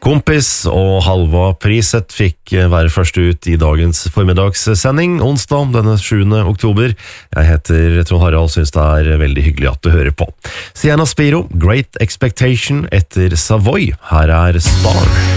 Kompis og Halva Prisett fikk være først ut i dagens formiddagssending, onsdag denne 7. oktober. Jeg heter Trond Harald, synes det er veldig hyggelig at du hører på. Sienna Spiro, Great Expectation etter Savoy. Her er Spar.